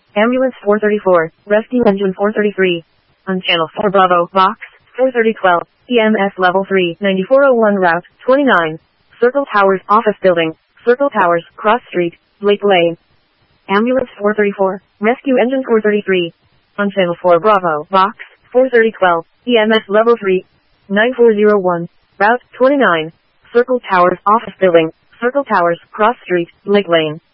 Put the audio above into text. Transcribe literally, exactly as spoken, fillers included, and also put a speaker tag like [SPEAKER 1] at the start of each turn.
[SPEAKER 1] Ambulance four thirty-four, Rescue Engine four thirty-three. On Channel four Bravo, Box, four thirty twelve, E M S Level three, ninety-four oh one Route, twenty-nine. Circle Towers Office Building, Circle Towers, Cross Street, Blake Lane. Ambulance four thirty-four, Rescue Engine four thirty-three. On Channel four Bravo, Box, four thirty twelve, E M S Level three, ninety-four oh one, Route, twenty-nine. Circle Towers Office Building, Circle Towers, Cross Street, Blake Lane.